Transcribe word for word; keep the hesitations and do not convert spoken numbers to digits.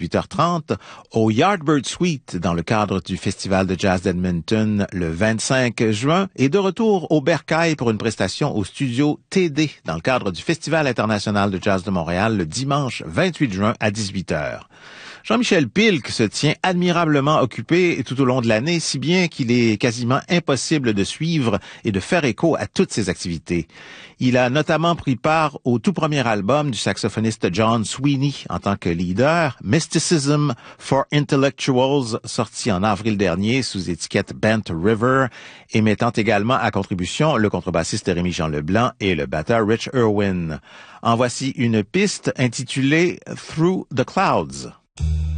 dix-huit heures trente, au Yardbird Suite dans le cadre du Festival de jazz d'Edmonton le vingt-cinq juin et de retour au Bercail pour une prestation au studio T D dans le cadre du Festival international de jazz de Montréal le dimanche vingt-huit juin à dix-huit heures. Jean-Michel Pilk se tient admirablement occupé tout au long de l'année, si bien qu'il est quasiment impossible de suivre et de faire écho à toutes ses activités. Il a notamment pris part au tout premier album du saxophoniste John Sweeney en tant que leader, Mysticism for Intellectuals, sorti en avril dernier sous étiquette Bent River, et mettant également à contribution le contrebassiste Rémi-Jean Leblanc et le batteur Rich Irwin. En voici une piste intitulée Through the Clouds.